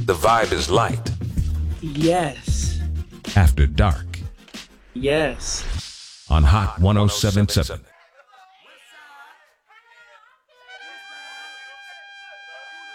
The vibe is light. Yes. After dark Yes. on Hot 1077.